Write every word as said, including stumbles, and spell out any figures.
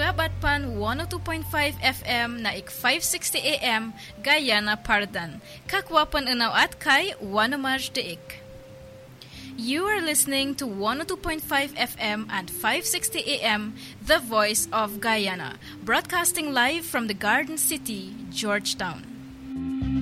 Surabat pan one oh two point five F M na ik five sixty A M Guyana Pardan. Kakwapan unaw at kay Wanamaj Deik. You are listening to one oh two point five F M and five sixty A M, The Voice of Guyana, broadcasting live from the Garden City, Georgetown.